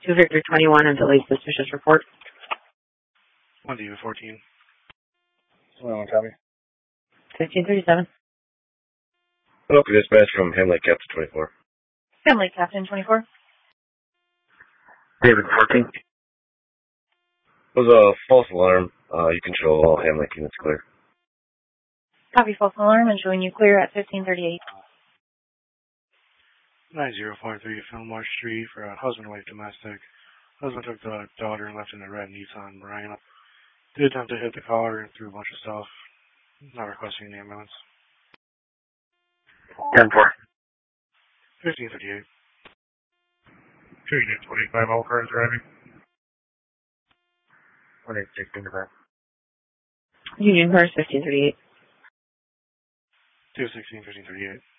2 Victor 21 and delayed suspicious report. 1 to 14. 21 copy. 1537. Local dispatch from Ham Lake Captain 24. Ham Lake Captain 24. David 14. It was a false alarm. You can show all Ham Lake units clear. Copy, false alarm, and showing you clear at 1538. 9043 Fillmore Street for a husband and wife domestic. Husband took the daughter and left in a red Nissan Murano. Did attempt to hit the caller and threw a bunch of stuff. Not requesting an ambulance. 10-4. 1538. 2 Unit 25, all cars driving. 1-8-16 to back. Union First 1538. 216, 1538.